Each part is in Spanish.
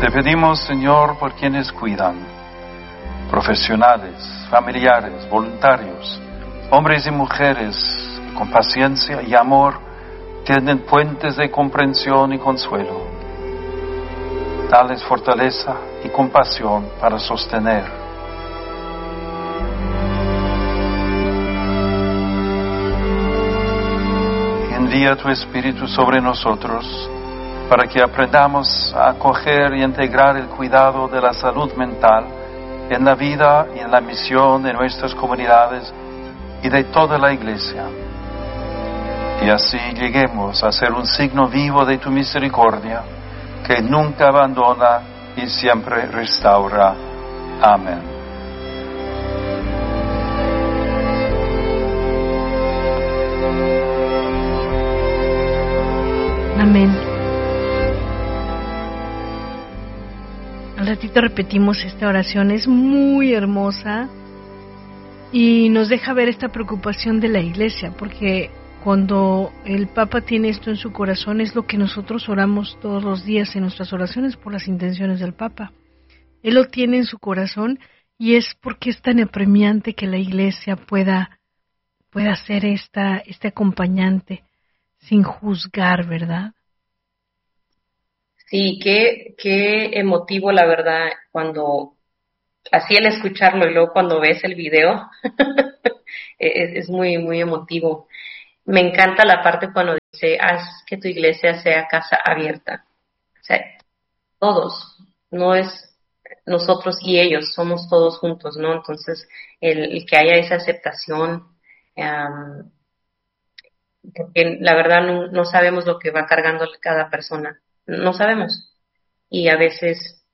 Te pedimos, Señor, por quienes cuidan, profesionales, familiares, voluntarios, hombres y mujeres que con paciencia y amor tienden puentes de comprensión y consuelo. Dales fortaleza y compasión para sostener. Envía tu Espíritu sobre nosotros para que aprendamos a acoger y integrar el cuidado de la salud mental en la vida y en la misión de nuestras comunidades y de toda la Iglesia. Y así lleguemos a ser un signo vivo de tu misericordia, que nunca abandona y siempre restaura. Amén. Amén. Al ratito repetimos esta oración, es muy hermosa y nos deja ver esta preocupación de la Iglesia, porque cuando el Papa tiene esto en su corazón es lo que nosotros oramos todos los días en nuestras oraciones por las intenciones del Papa. Él lo tiene en su corazón y es porque es tan apremiante que la Iglesia pueda ser este acompañante sin juzgar, ¿verdad? Sí, qué emotivo, la verdad, cuando, así el escucharlo y luego cuando ves el video, es muy, muy emotivo. Me encanta la parte cuando dice, haz que tu iglesia sea casa abierta. O sea, todos, no es nosotros y ellos, somos todos juntos, ¿no? Entonces, el que haya esa aceptación, porque la verdad no sabemos lo que va cargando cada persona, no sabemos. Y a veces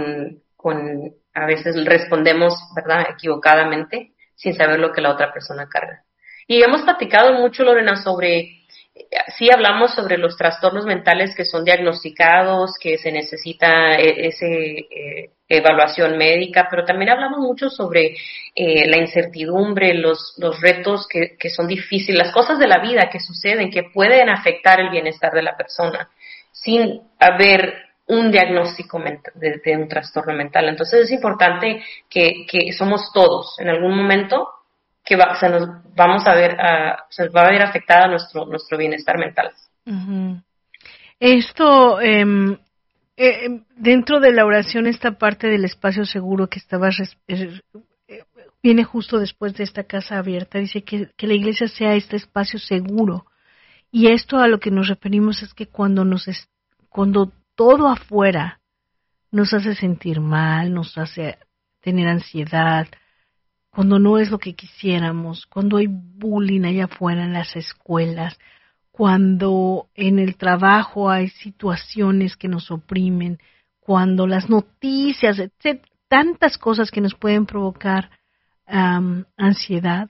a veces respondemos, ¿verdad?, equivocadamente, sin saber lo que la otra persona carga. Y hemos platicado mucho, Lorena, sí hablamos sobre los trastornos mentales que son diagnosticados, que se necesita evaluación médica, pero también hablamos mucho sobre la incertidumbre, los retos que son difíciles, las cosas de la vida que suceden, que pueden afectar el bienestar de la persona, sin haber un diagnóstico de un trastorno mental. Entonces es importante que somos todos, en algún momento, que se va a ver afectada nuestro bienestar mental. Uh-huh. Esto, dentro de la oración, esta parte del espacio seguro que viene justo después de esta casa abierta, dice que la iglesia sea este espacio seguro. Y esto a lo que nos referimos es que cuando todo afuera nos hace sentir mal, nos hace tener ansiedad, cuando no es lo que quisiéramos, cuando hay bullying allá afuera en las escuelas, cuando en el trabajo hay situaciones que nos oprimen, cuando las noticias, etc., tantas cosas que nos pueden provocar ansiedad,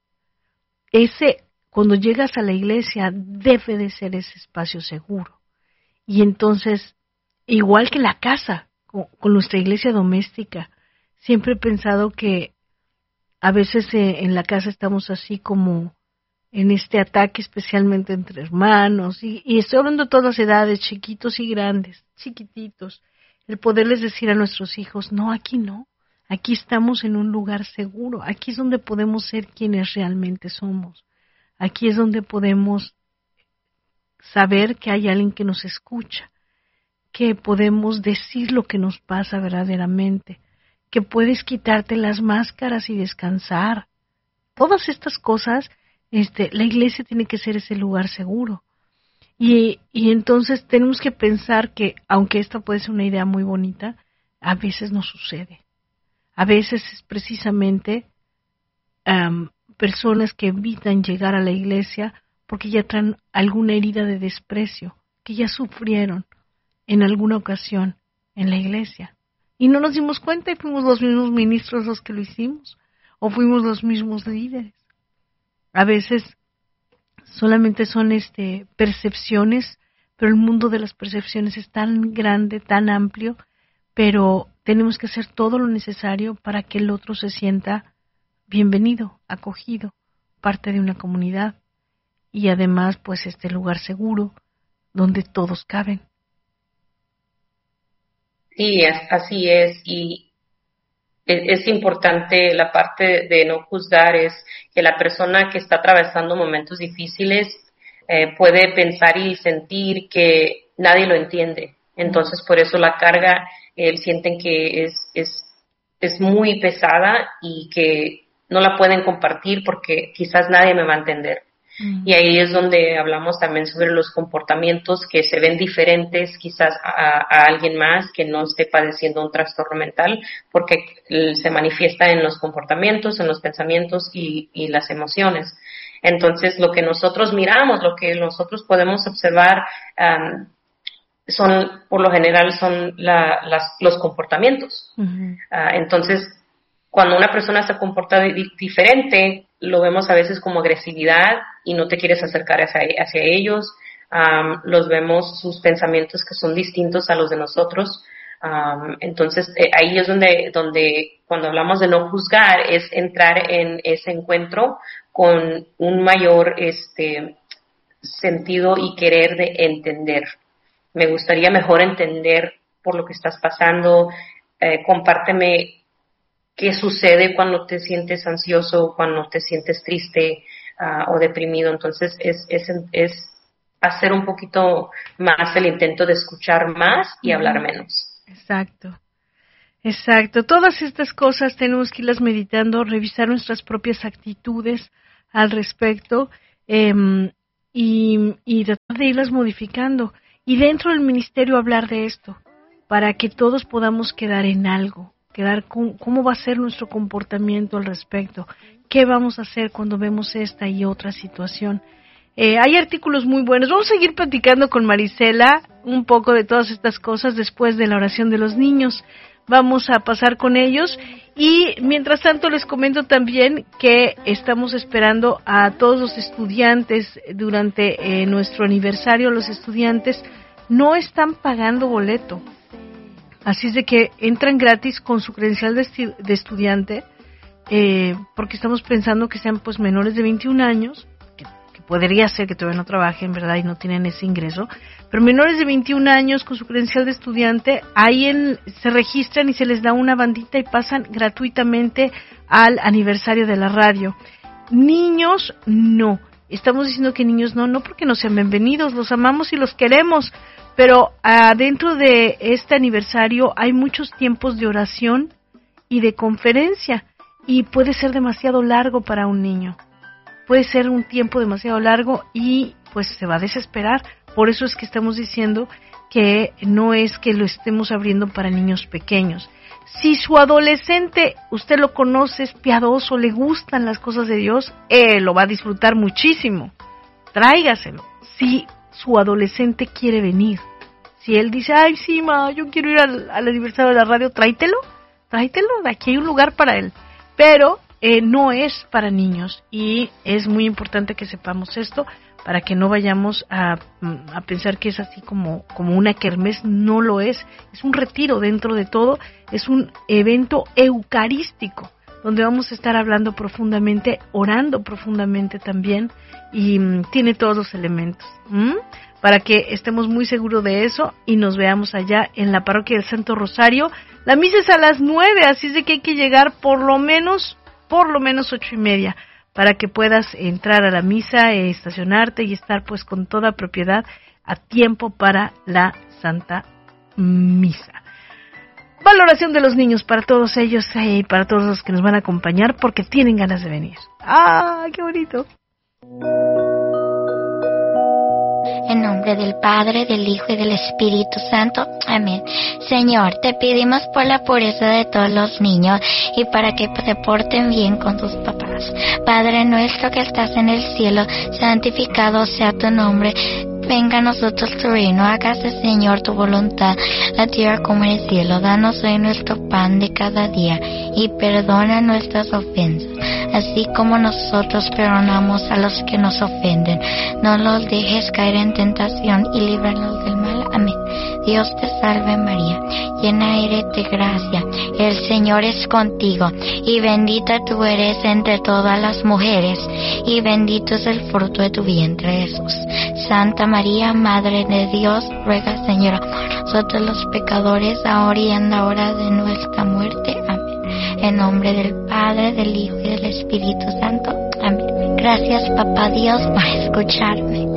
cuando llegas a la iglesia debe de ser ese espacio seguro. Y entonces, igual que la casa, con nuestra iglesia doméstica, siempre he pensado que a veces en la casa estamos así como en este ataque, especialmente entre hermanos, y estoy hablando de todas las edades, chiquitos y grandes, chiquititos, el poderles decir a nuestros hijos, no, aquí estamos en un lugar seguro, aquí es donde podemos ser quienes realmente somos, aquí es donde podemos saber que hay alguien que nos escucha, que podemos decir lo que nos pasa verdaderamente, que puedes quitarte las máscaras y descansar. Todas estas cosas, la iglesia tiene que ser ese lugar seguro. Y entonces tenemos que pensar que, aunque esta puede ser una idea muy bonita, a veces no sucede. A veces es precisamente personas que evitan llegar a la iglesia porque ya traen alguna herida de desprecio, que ya sufrieron en alguna ocasión en la iglesia. Y no nos dimos cuenta y fuimos los mismos ministros los que lo hicimos, o fuimos los mismos líderes. A veces solamente son percepciones, pero el mundo de las percepciones es tan grande, tan amplio, pero tenemos que hacer todo lo necesario para que el otro se sienta bienvenido, acogido, parte de una comunidad, y además pues este lugar seguro donde todos caben. Sí, así es. Y es importante la parte de no juzgar, es que la persona que está atravesando momentos difíciles puede pensar y sentir que nadie lo entiende. Entonces, por eso la carga, sienten que es muy pesada y que no la pueden compartir porque quizás nadie me va a entender. Y ahí es donde hablamos también sobre los comportamientos que se ven diferentes quizás a alguien más que no esté padeciendo un trastorno mental, porque se manifiesta en los comportamientos, en los pensamientos y las emociones. Entonces, lo que nosotros miramos, lo que nosotros podemos observar, por lo general son los comportamientos. Entonces, cuando una persona se comporta diferente, lo vemos a veces como agresividad y no te quieres acercar hacia ellos. Los vemos sus pensamientos que son distintos a los de nosotros. Entonces, ahí es donde cuando hablamos de no juzgar, es entrar en ese encuentro con un mayor sentido y querer de entender. Me gustaría mejor entender por lo que estás pasando. Compárteme qué sucede cuando te sientes ansioso, cuando te sientes triste o deprimido. Entonces, es hacer un poquito más el intento de escuchar más y hablar menos. Exacto. Todas estas cosas tenemos que irlas meditando, revisar nuestras propias actitudes al respecto y tratar de irlas modificando. Y dentro del ministerio hablar de esto, para que todos podamos quedar en algo. Cómo va a ser nuestro comportamiento al respecto, qué vamos a hacer cuando vemos esta y otra situación. Hay artículos muy buenos. Vamos a seguir platicando con Marisela un poco de todas estas cosas después de la oración de los niños. Vamos a pasar con ellos y mientras tanto les comento también que estamos esperando a todos los estudiantes durante nuestro aniversario. Los estudiantes no están pagando boleto. Así es de que entran gratis con su credencial de estudiante, porque estamos pensando que sean pues menores de 21 años, que podría ser que todavía no trabajen, ¿verdad? Y no tienen ese ingreso, pero menores de 21 años con su credencial de estudiante, ahí se registran y se les da una bandita y pasan gratuitamente al aniversario de la radio. Niños, no. Estamos diciendo que niños no porque no sean bienvenidos, los amamos y los queremos. Pero dentro de este aniversario hay muchos tiempos de oración y de conferencia y puede ser demasiado largo para un niño. Puede ser un tiempo demasiado largo y pues se va a desesperar. Por eso es que estamos diciendo que no es que lo estemos abriendo para niños pequeños. Si su adolescente, usted lo conoce, es piadoso, le gustan las cosas de Dios, lo va a disfrutar muchísimo. Tráigaselo. Si su adolescente quiere venir. Si él dice, ay, sí, ma, yo quiero ir al aniversario de la radio, tráetelo, aquí hay un lugar para él. Pero no es para niños y es muy importante que sepamos esto para que no vayamos a pensar que es así como una kermés. No lo es un retiro dentro de todo, es un evento eucarístico donde vamos a estar hablando profundamente, orando profundamente también, y tiene todos los elementos, para que estemos muy seguros de eso y nos veamos allá en la parroquia del Santo Rosario. La misa es a las 9, así es de que hay que llegar por lo menos 8:30, para que puedas entrar a la misa, estacionarte y estar pues con toda propiedad a tiempo para la Santa Misa. Valoración de los niños para todos ellos y para todos los que nos van a acompañar porque tienen ganas de venir. ¡Ah, qué bonito! En nombre del Padre, del Hijo y del Espíritu Santo. Amén. Señor, te pedimos por la pureza de todos los niños y para que se porten bien con sus papás. Padre nuestro que estás en el cielo, santificado sea tu nombre. Venga a nosotros tu reino, hágase, Señor, tu voluntad, la tierra como en el cielo. Danos hoy nuestro pan de cada día y perdona nuestras ofensas, así como nosotros perdonamos a los que nos ofenden. No los dejes caer en tentación y líbranos del mal. Amén. Dios te salve María, llena eres de gracia, el Señor es contigo, y bendita tú eres entre todas las mujeres, y bendito es el fruto de tu vientre Jesús. Santa María, Madre de Dios, ruega Señora por nosotros los pecadores, ahora y en la hora de nuestra muerte. Amén. En nombre del Padre, del Hijo y del Espíritu Santo. Amén. Gracias, Papá Dios, por escucharme.